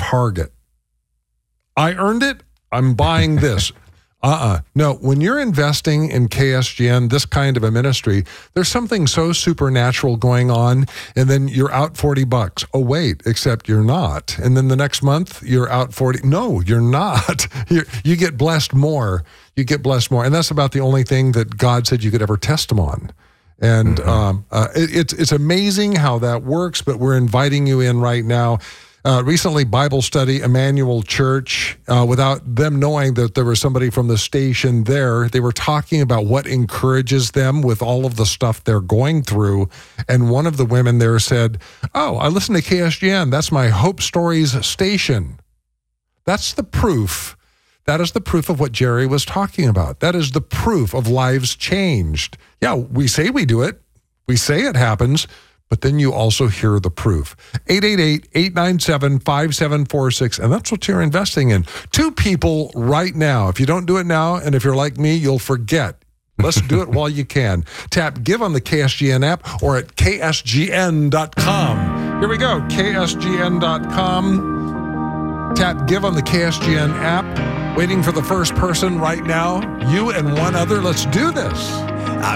Target. I earned it. I'm buying this. No, when you're investing in KSGN, this kind of a ministry, there's something so supernatural going on, and then you're out $40. Oh, wait, except you're not. And then the next month, you're out 40. No, you're not. You get blessed more. You get blessed more. And that's about the only thing that God said you could ever test them on. And it's amazing how that works, but we're inviting you in right now. Recently, Bible study, Emmanuel Church, without them knowing that there was somebody from the station there, they were talking about what encourages them with all of the stuff they're going through. And one of the women there said, "Oh, I listen to KSGN. That's my Hope Stories station." That's the proof. That is the proof of what Jerry was talking about. That is the proof of lives changed. Yeah, we say we do it. We say it happens. But then you also hear the proof. 888-897-5746, and that's what you're investing in. 2 people right now. If you don't do it now, and if you're like me, you'll forget. Let's do it while you can. Tap Give on the KSGN app or at ksgn.com. Here we go, ksgn.com. Tap Give on the KSGN app. Waiting for the first person right now. You and one other. Let's do this.